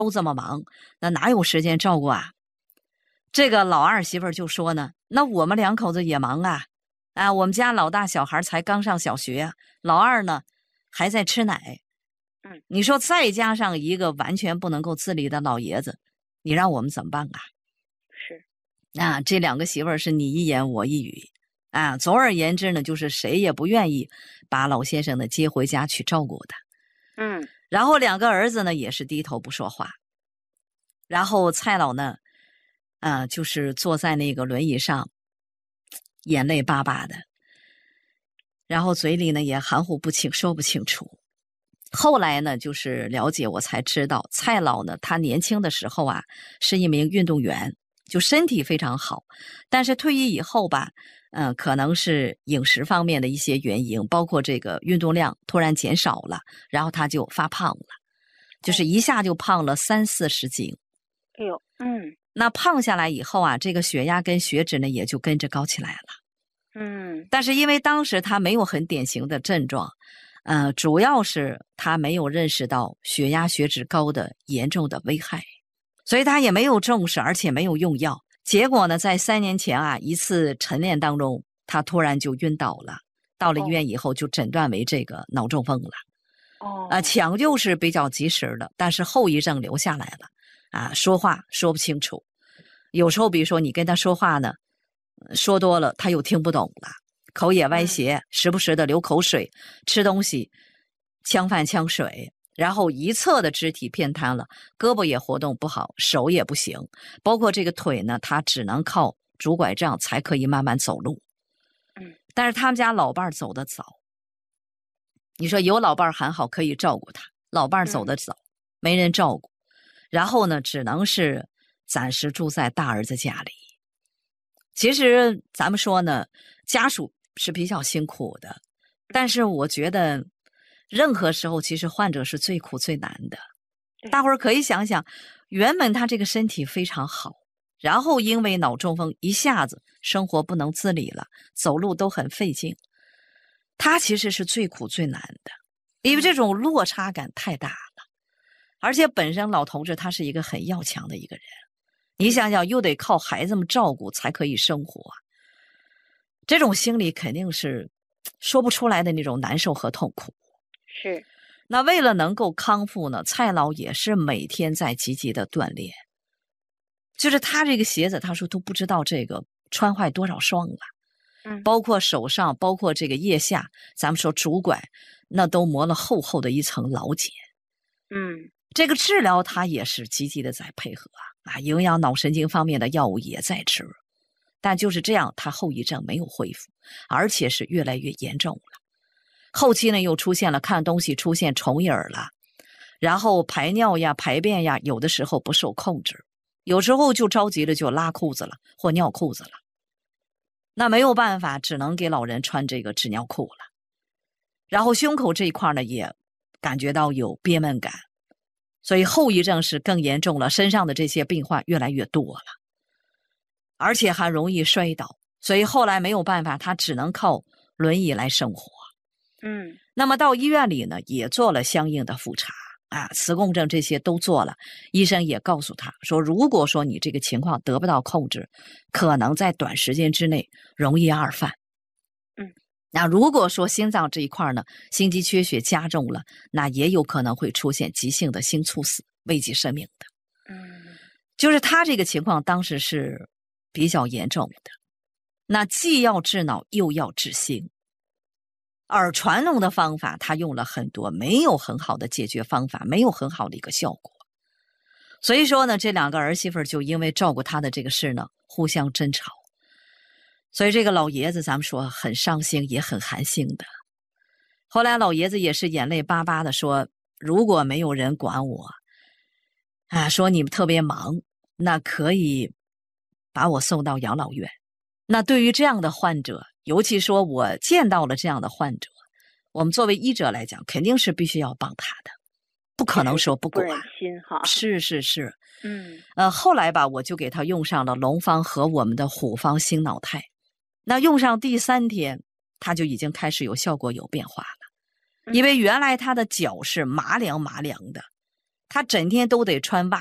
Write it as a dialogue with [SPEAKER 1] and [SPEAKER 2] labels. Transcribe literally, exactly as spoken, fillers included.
[SPEAKER 1] 都这么忙，那哪有时间照顾啊？这个老二媳妇儿就说呢，那我们两口子也忙啊，啊，我们家老大小孩才刚上小学，老二呢还在吃奶，
[SPEAKER 2] 嗯，
[SPEAKER 1] 你说再加上一个完全不能够自理的老爷子，你让我们怎么办啊？
[SPEAKER 2] 是，
[SPEAKER 1] 啊，这两个媳妇儿是你一言我一语，啊，总而言之呢，就是谁也不愿意把老先生呢接回家去照顾他。
[SPEAKER 2] 嗯，
[SPEAKER 1] 然后两个儿子呢也是低头不说话，然后蔡老呢，啊，就是坐在那个轮椅上，眼泪巴巴的，然后嘴里呢也含糊不清，说不清楚。后来呢，就是了解我才知道，蔡老呢，他年轻的时候啊，是一名运动员，就身体非常好，但是退役以后吧，嗯、呃，可能是饮食方面的一些原因，包括这个运动量突然减少了，然后他就发胖了，就是一下就胖了三四十斤。
[SPEAKER 2] 哎呦，嗯，
[SPEAKER 1] 那胖下来以后啊，这个血压跟血脂呢也就跟着高起来了。
[SPEAKER 2] 嗯，
[SPEAKER 1] 但是因为当时他没有很典型的症状。呃，主要是他没有认识到血压血脂高的严重的危害，所以他也没有重视，而且没有用药。结果呢，在三年前啊一次晨练当中，他突然就晕倒了。到了医院以后，就诊断为这个脑中风了。
[SPEAKER 2] 哦，
[SPEAKER 1] 啊、呃，抢救是比较及时的，但是后遗症留下来了。啊，说话说不清楚，有时候比如说你跟他说话呢，说多了他又听不懂了。口也歪斜，嗯、时不时的流口水，吃东西呛饭呛水，然后一侧的肢体偏瘫了，胳膊也活动不好，手也不行，包括这个腿呢，他只能靠拄拐杖才可以慢慢走路。
[SPEAKER 2] 嗯，
[SPEAKER 1] 但是他们家老伴走得早，你说有老伴还好可以照顾他，老伴走得早，嗯、没人照顾，然后呢，只能是暂时住在大儿子家里。其实咱们说呢，家属是比较辛苦的，但是我觉得任何时候其实患者是最苦最难的。大伙儿可以想想，原本他这个身体非常好，然后因为脑中风一下子生活不能自理了，走路都很费劲，他其实是最苦最难的，因为这种落差感太大了。而且本身老头子他是一个很要强的一个人，你想想又得靠孩子们照顾才可以生活，这种心理肯定是说不出来的那种难受和痛苦。
[SPEAKER 2] 是。
[SPEAKER 1] 那为了能够康复呢，蔡老也是每天在积极的锻炼。就是他这个鞋子，他说都不知道这个穿坏多少双了，
[SPEAKER 2] 嗯，
[SPEAKER 1] 包括手上，包括这个腋下，咱们说拄拐，那都磨了厚厚的一层老茧。
[SPEAKER 2] 嗯，
[SPEAKER 1] 这个治疗他也是积极的在配合啊，啊，营养脑神经方面的药物也在吃，但就是这样，他后遗症没有恢复，而且是越来越严重了。后期呢，又出现了看东西出现重影了，然后排尿呀、排便呀，有的时候不受控制，有时候就着急了就拉裤子了或尿裤子了。那没有办法，只能给老人穿这个纸尿裤了。然后胸口这一块呢，也感觉到有憋闷感，所以后遗症是更严重了，身上的这些病患越来越多了，而且还容易摔倒，所以后来没有办法，他只能靠轮椅来生活。
[SPEAKER 2] 嗯，
[SPEAKER 1] 那么到医院里呢，也做了相应的复查啊，磁共振这些都做了，医生也告诉他说，如果说你这个情况得不到控制，可能在短时间之内容易二犯。
[SPEAKER 2] 嗯，
[SPEAKER 1] 那如果说心脏这一块呢，心肌缺血加重了，那也有可能会出现急性的心猝死，危及生命的。
[SPEAKER 2] 嗯，
[SPEAKER 1] 就是他这个情况当时是比较严重的，那既要治脑又要治心。而传统的方法他用了很多，没有很好的解决方法，没有很好的一个效果。所以说呢，这两个儿媳妇就因为照顾他的这个事呢，互相争吵。所以这个老爷子咱们说很伤心也很寒心的。后来老爷子也是眼泪巴巴的说，如果没有人管我啊，说你们特别忙，那可以把我送到养老院。那对于这样的患者，尤其说我见到了这样的患者，我们作为医者来讲，肯定是必须要帮他的，不可能说不管。
[SPEAKER 2] 不忍心哈。
[SPEAKER 1] 是是是，
[SPEAKER 2] 嗯，
[SPEAKER 1] 呃，后来吧，我就给他用上了龙方和我们的虎方心脑肽。那用上第三天，他就已经开始有效果有变化了，因为原来他的脚是麻凉麻凉的， 他整天都得穿袜。